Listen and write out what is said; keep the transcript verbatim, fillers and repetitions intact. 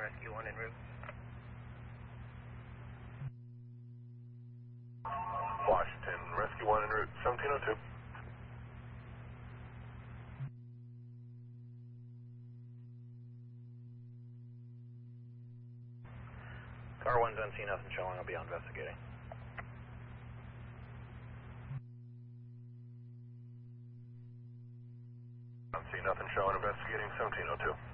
Rescue one en route. Washington, Rescue one en route, seventeen oh two. Car one's on, see nothing showing, I'll be on investigating. I see nothing showing, investigating seventeen oh two.